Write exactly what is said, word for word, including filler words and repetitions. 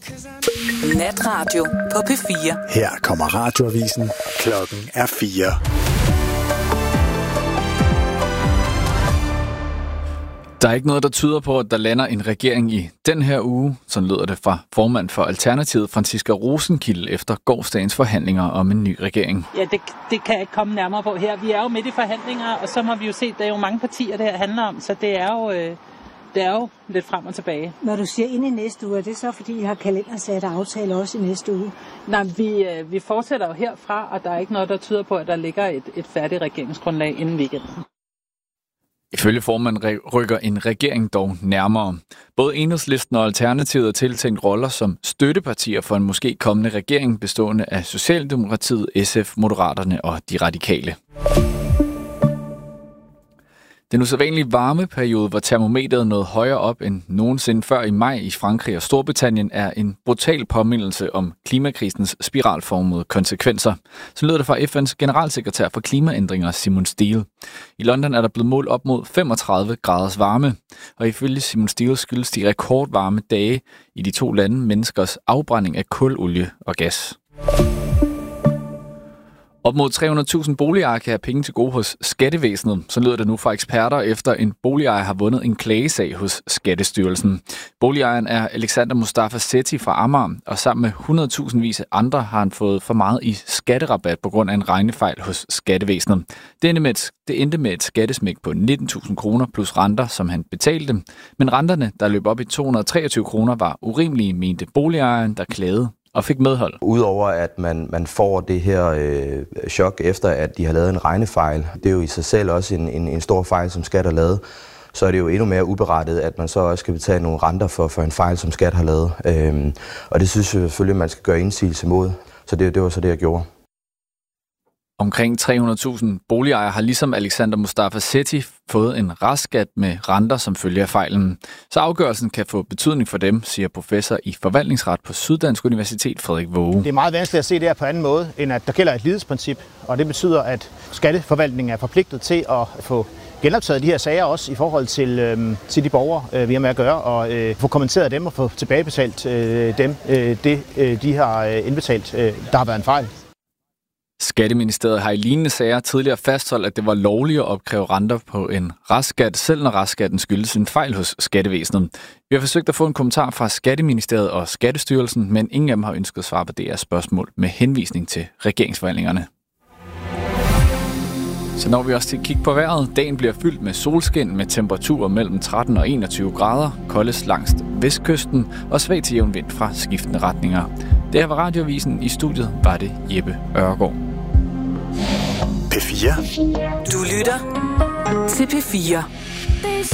Natradio på P fire. Her kommer radioavisen. Klokken er fire. Der er ikke noget, der tyder på, at der lander en regering i den her uge. Sådan lyder det fra formand for Alternativet, Franciska Rosenkilde, efter gårsdagens forhandlinger om en ny regering. Ja, det, det kan jeg ikke komme nærmere på her. Vi er jo midt i forhandlinger, og så må vi jo se, at der er jo mange partier, det her handler om. Så det er jo, øh, det er jo lidt frem og tilbage. Når du siger ind i næste uge, er det så, fordi I har kalendersat aftale også i næste uge? Nej, vi, øh, vi fortsætter jo herfra, og der er ikke noget, der tyder på, at der ligger et, et færdigt regeringsgrundlag inden weekenden. Ifølge formanden rykker en regering dog nærmere. Både Enhedslisten og Alternativet er tiltænkt roller som støttepartier for en måske kommende regering bestående af Socialdemokratiet, S F, Moderaterne og De Radikale. Den usædvanlige varmeperiode, hvor termometeret nåede højere op end nogensinde før i maj i Frankrig og Storbritannien, er en brutal påmindelse om klimakrisens spiralformede konsekvenser. Så lyder det fra F N's generalsekretær for klimaændringer, Simon Stiel. I London er der blevet målt op mod femogtredive graders varme, og ifølge Simon Stiel skyldes de rekordvarme dage i de to lande menneskers afbrænding af kul, olie og gas. Op mod tre hundrede tusind boligejere kan have penge til gode hos Skattevæsenet. Så lyder det nu fra eksperter, efter en boligejer har vundet en klagesag hos Skattestyrelsen. Boligejeren er Alexander Mustafa Sethi fra Amager, og sammen med hundrede tusind vis af andre har han fået for meget i skatterabat på grund af en regnefejl hos Skattevæsenet. Det endte med et, det endte med et skattesmæk på nitten tusind kroner plus renter, som han betalte. Men renterne, der løb op i to hundrede og treogtyve kroner, var urimelige, mente boligejeren, der klagede og fik medhold. Udover at man, man får det her øh, chok efter, at de har lavet en regnefejl, det er jo i sig selv også en, en, en stor fejl, som Skat har lavet, så er det jo endnu mere uberettet, at man så også skal betale nogle renter for, for en fejl, som Skat har lavet. Øhm, og det synes jeg selvfølgelig, man skal gøre indsigelse mod. Så det, det var så det, jeg gjorde. Omkring tre hundrede tusind boligejere har ligesom Alexander Mustafa Sethi fået en restskat med renter som følge af fejlen. Så afgørelsen kan få betydning for dem, siger professor i forvaltningsret på Syddansk Universitet, Frederik Våge. Det er meget vanskeligt at se det her på anden måde, end at der gælder et lighedsprincip, og det betyder, at skatteforvaltningen er forpligtet til at få genoptaget de her sager også i forhold til, øh, til de borgere, øh, vi har med at gøre, og øh, få kommenteret dem og få tilbagebetalt øh, dem, øh, det øh, de har øh, indbetalt, øh, der har været en fejl. Skatteministeriet har i lignende sager tidligere fastholdt, at det var lovligt at opkræve renter på en restskat, selv når restskatten skyldes en fejl hos Skattevæsenet. Vi har forsøgt at få en kommentar fra Skatteministeriet og Skattestyrelsen, men ingen af dem har ønsket at svare på det her spørgsmål med henvisning til regeringsforhandlingerne. Så når vi også til at kigge på vejret. Dagen bliver fyldt med solskin med temperaturer mellem tretten og enogtyve grader, koldest langs vestkysten og svag til jævn vind fra skiftende retninger. Det her var Radioavisen. I studiet var det Jeppe Ørgaard. P fire. Du lytter til P fire.